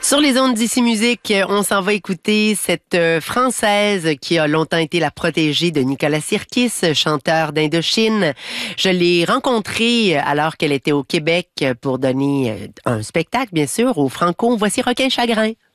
Sur les ondes d'Ici Musique, on s'en va écouter cette Française qui a longtemps été la protégée de Nicolas Sirkis, chanteur d'Indochine. Je l'ai rencontrée alors qu'elle était au Québec pour donner un spectacle, bien sûr, au Franco. Voici Requin Chagrin.